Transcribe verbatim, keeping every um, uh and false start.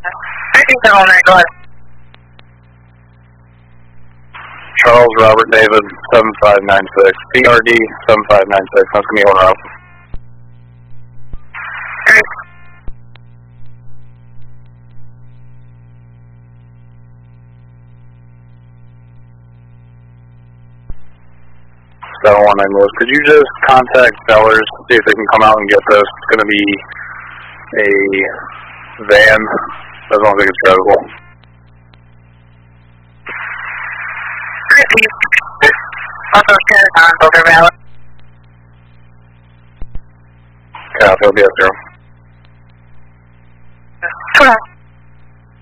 thirteen seven one nine, go ahead. Charles Robert David, seven five nine six. P R D, seven five nine six. That's going to be one route. Great. seven one nine Lewis. Could you just contact Sellers, see if they can come out and get this? It's going to be a van, as long as it's drivable. Also, ten on Boulder Valley. Copy, I'll be up there. Correct.